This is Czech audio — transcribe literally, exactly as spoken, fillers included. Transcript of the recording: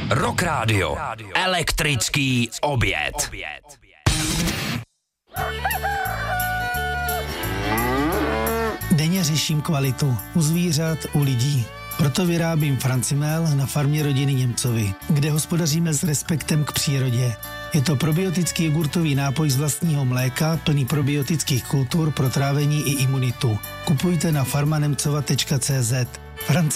Rock Radio. Elektrický oběd. Denně řeším kvalitu u zvířat, u lidí. Proto vyrábím Francimel na farmě rodiny Němcovi, kde hospodaříme s respektem k přírodě. Je to probiotický jogurtový nápoj z vlastního mléka, plný probiotických kultur pro trávení i imunitu. Kupujte na farmanemcova tečka cé zet. Francimel.